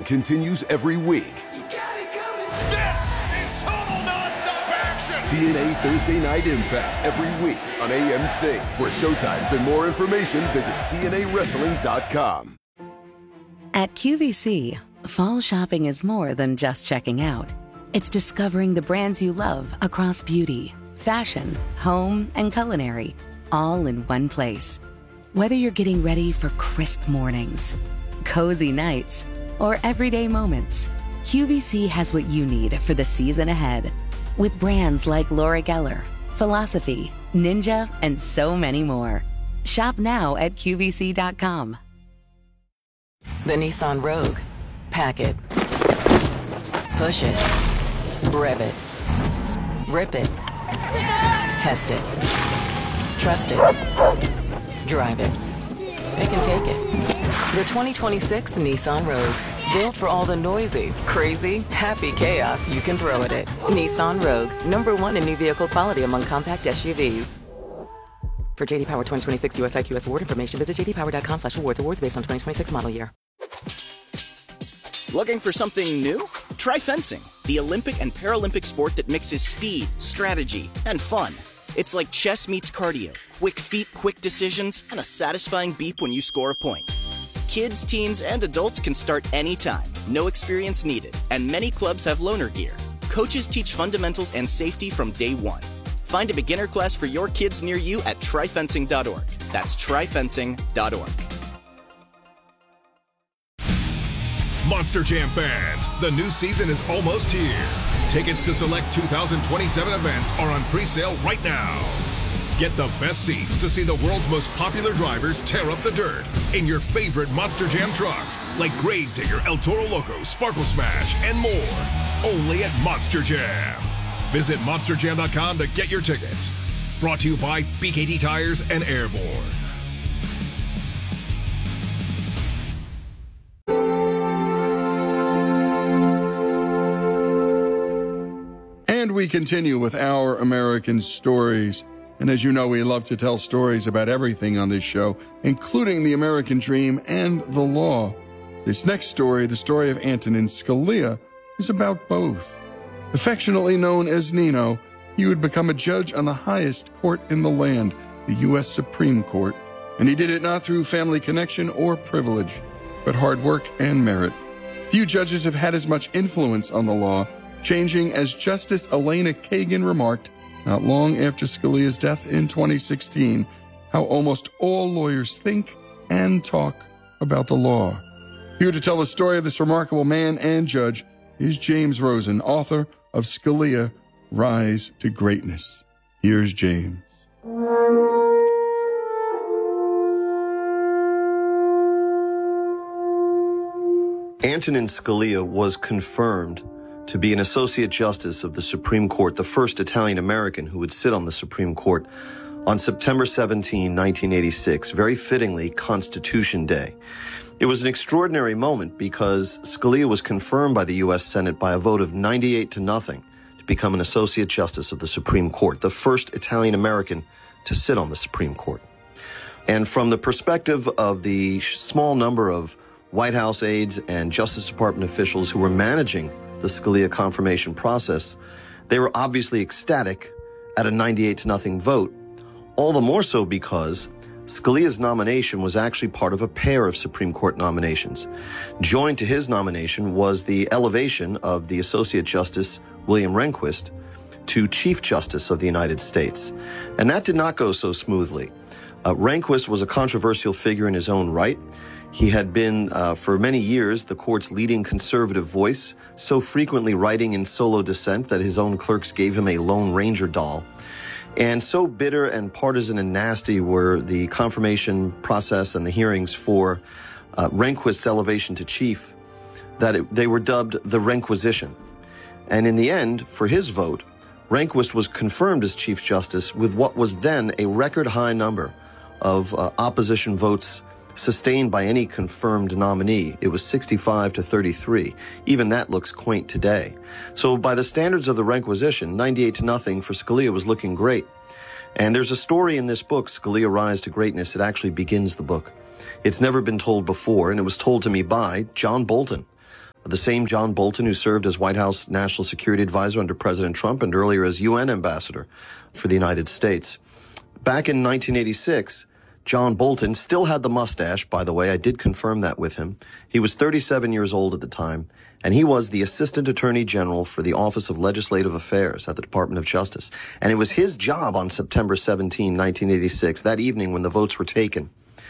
continues every week. This is total nonstop action! TNA Thursday Night Impact every week on AMC. For showtimes and more information, visit TNAWrestling.com. At QVC, fall shopping is more than just checking out. It's discovering the brands you love across beauty, fashion, home, and culinary, all in one place. Whether you're getting ready for crisp mornings, cozy nights, or everyday moments, QVC has what you need for the season ahead. With brands like Laura Geller, Philosophy, Ninja, and so many more. Shop now at QVC.com. The Nissan Rogue. Pack it. Push it. Rev it. Rip it. Test it. Trust it. Drive it. It can take it. The 2026 Nissan Rogue. Built for all the noisy, crazy, happy chaos you can throw at it. Nissan Rogue. #1 in new vehicle quality among compact SUVs. For JD Power 2026 US IQS award information, visit jdpower.com/awards. Awards based on 2026 model year. Looking for something new? Try fencing, the Olympic and Paralympic sport that mixes speed, strategy, and fun. It's like chess meets cardio. Quick feet, quick decisions, and a satisfying beep when you score a point. Kids, teens, and adults can start anytime. No experience needed, and many clubs have loaner gear. Coaches teach fundamentals and safety from day one. Find a beginner class for your kids near you at tryfencing.org. That's tryfencing.org. Monster Jam fans, the new season is almost here. Tickets to select 2027 events are on pre-sale right now. Get the best seats to see the world's most popular drivers tear up the dirt in your favorite Monster Jam trucks like Gravedigger, El Toro Loco, Sparkle Smash, and more. Only at Monster Jam. Visit monsterjam.com to get your tickets. Brought to you by BKT Tires and Airborne. And we continue with Our American Stories. And as you know, we love to tell stories about everything on this show, including the American dream and the law. This next story, the story of Antonin Scalia, is about both. Affectionately known as Nino, he would become a judge on the highest court in the land, the U.S. Supreme Court. And he did it not through family connection or privilege, but hard work and merit. Few judges have had as much influence on the law, changing as Justice Elena Kagan remarked not long after Scalia's death in 2016, how almost all lawyers think and talk about the law. Here to tell the story of this remarkable man and judge is James Rosen, author of Scalia, Rise to Greatness. Here's James. Antonin Scalia was confirmed to be an Associate Justice of the Supreme Court, the first Italian-American who would sit on the Supreme Court on September 17, 1986, very fittingly Constitution Day. It was an extraordinary moment because Scalia was confirmed by the U.S. Senate by a vote of 98-0 to become an Associate Justice of the Supreme Court, the first Italian-American to sit on the Supreme Court. And from the perspective of the small number of White House aides and Justice Department officials who were managing the Scalia confirmation process, they were obviously ecstatic at a 98-0 vote, all the more so because Scalia's nomination was actually part of a pair of Supreme Court nominations. Joined to his nomination was the elevation of the Associate Justice William Rehnquist to Chief Justice of the United States. And that did not go so smoothly. Rehnquist was a controversial figure in his own right. He had been, for many years, the court's leading conservative voice, so frequently writing in solo dissent that his own clerks gave him a Lone Ranger doll. And so bitter and partisan and nasty were the confirmation process and the hearings for Rehnquist's elevation to chief that they were dubbed the Rehnquisition. And in the end, for his vote, Rehnquist was confirmed as Chief Justice with what was then a record high number of opposition votes sustained by any confirmed nominee. It was 65-33. Even that looks quaint today. So by the standards of the Rehnquisition, 98-0 for Scalia was looking great. And there's a story in this book, Scalia, Rise to Greatness. It actually begins the book. It's never been told before, and it was told to me by John Bolton, the same John Bolton who served as White House National Security Advisor under President Trump and earlier as UN Ambassador for the United States. Back in 1986, John Bolton still had the mustache, by the way. I did confirm that with him. He was 37 years old at the time, and he was the Assistant Attorney General for the Office of Legislative Affairs at the Department of Justice. And it was his job on September 17, 1986, that evening when the votes were taken,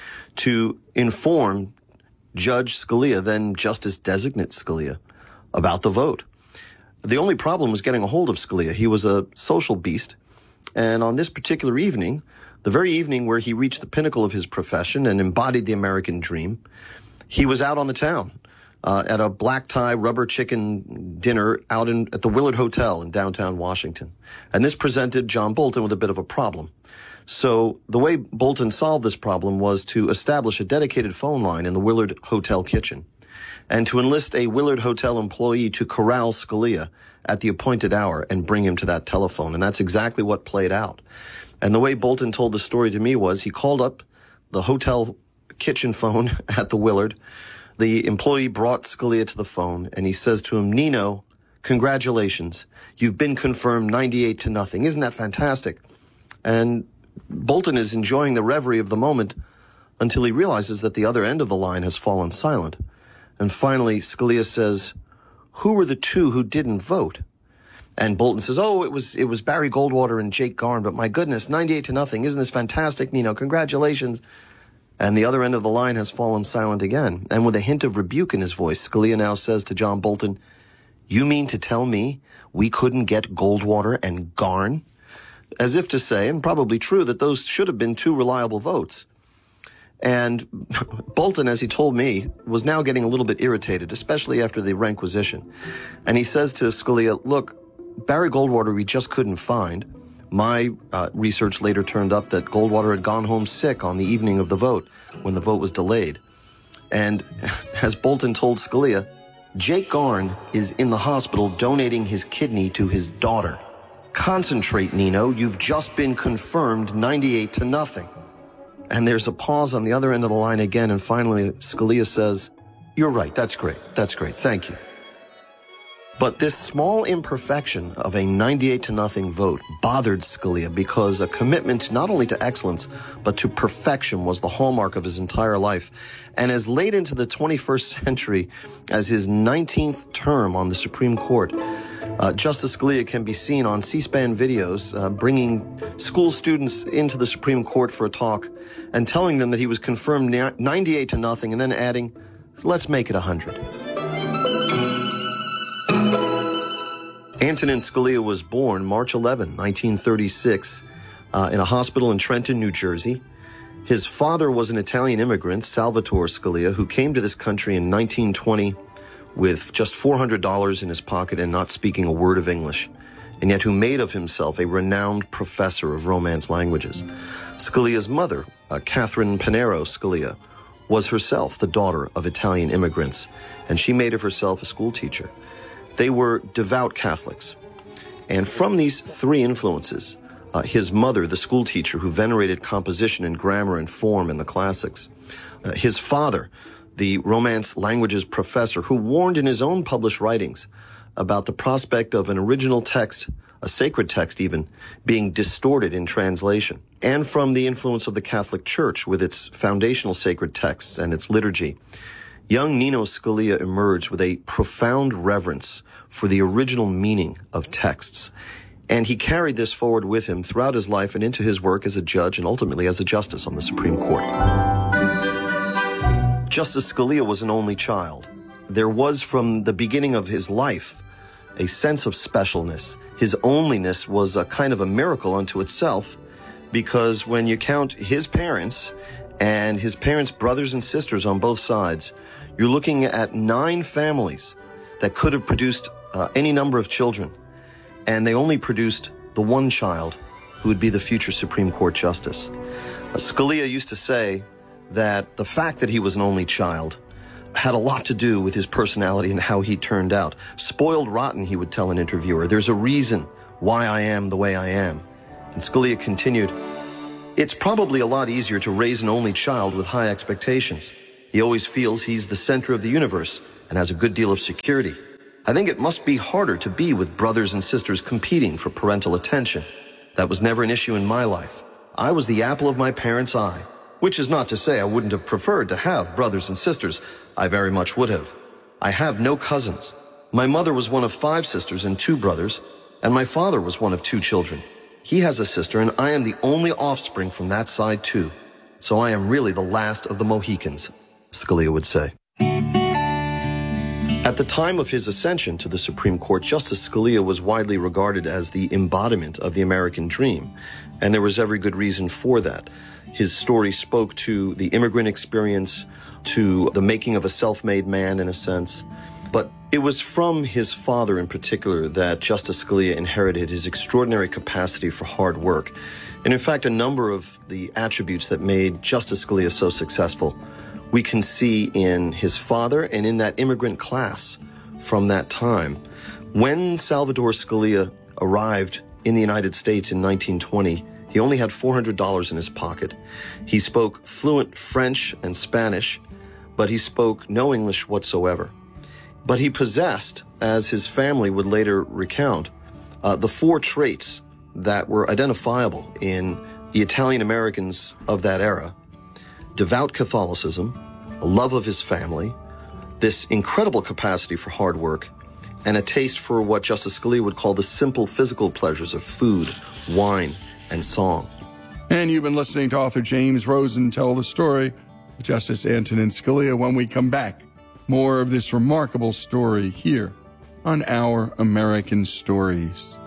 to inform Judge Scalia, then Justice Designate Scalia, about the vote. The only problem was getting a hold of Scalia. He was a social beast, and on this particular evening, the very evening where he reached the pinnacle of his profession and embodied the American dream, he was out on the town at a black tie rubber chicken dinner out at the Willard Hotel in downtown Washington. And this presented John Bolton with a bit of a problem. So the way Bolton solved this problem was to establish a dedicated phone line in the Willard Hotel kitchen and to enlist a Willard Hotel employee to corral Scalia at the appointed hour and bring him to that telephone. And that's exactly what played out. And the way Bolton told the story to me was he called up the hotel kitchen phone at the Willard. The employee brought Scalia to the phone, and he says to him, "Nino, congratulations. You've been confirmed 98-0. Isn't that fantastic?" And Bolton is enjoying the reverie of the moment until he realizes that the other end of the line has fallen silent. And finally, Scalia says, "Who were the two who didn't vote?" And Bolton says, "Oh, it was Barry Goldwater and Jake Garn, but my goodness, 98-0. Isn't this fantastic, Nino? Congratulations." And the other end of the line has fallen silent again. And with a hint of rebuke in his voice, Scalia now says to John Bolton, "You mean to tell me we couldn't get Goldwater and Garn?" As if to say, and probably true, that those should have been two reliable votes. And Bolton, as he told me, was now getting a little bit irritated, especially after the requisition. And he says to Scalia, "Look, Barry Goldwater we just couldn't find. My research later turned up that Goldwater had gone home sick on the evening of the vote when the vote was delayed." And as Bolton told Scalia, "Jake Garn is in the hospital donating his kidney to his daughter. Concentrate, Nino. You've just been confirmed 98-0. And there's a pause on the other end of the line again, and finally Scalia says, "You're right. That's great. That's great. Thank you." But this small imperfection of a 98-0 vote bothered Scalia because a commitment not only to excellence, but to perfection was the hallmark of his entire life. And as late into the 21st century as his 19th term on the Supreme Court, Justice Scalia can be seen on C-SPAN videos bringing school students into the Supreme Court for a talk and telling them that he was confirmed 98-0 and then adding, "Let's make it 100. Antonin Scalia was born March 11, 1936, in a hospital in Trenton, New Jersey. His father was an Italian immigrant, Salvatore Scalia, who came to this country in 1920 with just $400 in his pocket and not speaking a word of English, and yet who made of himself a renowned professor of Romance languages. Scalia's mother, Catherine Pinero Scalia, was herself the daughter of Italian immigrants, and she made of herself a school teacher. They were devout Catholics. And from these three influences, his mother, the school teacher who venerated composition and grammar and form in the classics, his father, the Romance languages professor who warned in his own published writings about the prospect of an original text, a sacred text even, being distorted in translation, and from the influence of the Catholic Church with its foundational sacred texts and its liturgy. Young Nino Scalia emerged with a profound reverence for the original meaning of texts, and he carried this forward with him throughout his life and into his work as a judge and ultimately as a justice on the Supreme Court. Justice Scalia was an only child. There was, from the beginning of his life, a sense of specialness. His onlyness was a kind of a miracle unto itself, because when you count his parents and his parents' brothers and sisters on both sides, you're looking at 9 families that could have produced any number of children, and they only produced the one child who would be the future Supreme Court justice. Scalia used to say that the fact that he was an only child had a lot to do with his personality and how he turned out. Spoiled rotten, he would tell an interviewer. There's a reason why I am the way I am. And Scalia continued, "It's probably a lot easier to raise an only child with high expectations. He always feels he's the center of the universe, and has a good deal of security. I think it must be harder to be with brothers and sisters competing for parental attention. That was never an issue in my life. I was the apple of my parents' eye, which is not to say I wouldn't have preferred to have brothers and sisters. I very much would have. I have no cousins. My mother was one of 5 sisters and 2 brothers, and my father was one of 2 children. He has a sister, and I am the only offspring from that side too. So I am really the last of the Mohicans, Scalia would say. At the time of his ascension to the Supreme Court, Justice Scalia was widely regarded as the embodiment of the American dream, and there was every good reason for that. His story spoke to the immigrant experience, to the making of a self-made man in a sense. But it was from his father in particular that Justice Scalia inherited his extraordinary capacity for hard work. And in fact, a number of the attributes that made Justice Scalia so successful we can see in his father and in that immigrant class from that time. When Salvador Scalia arrived in the United States in 1920, he only had $400 in his pocket. He spoke fluent French and Spanish, but he spoke no English whatsoever. But he possessed, as his family would later recount, the 4 traits that were identifiable in the Italian Americans of that era: devout Catholicism, a love of his family, this incredible capacity for hard work, and a taste for what Justice Scalia would call the simple physical pleasures of food, wine, and song. And you've been listening to author James Rosen tell the story of Justice Antonin Scalia. When we come back, more of this remarkable story here on Our American Stories.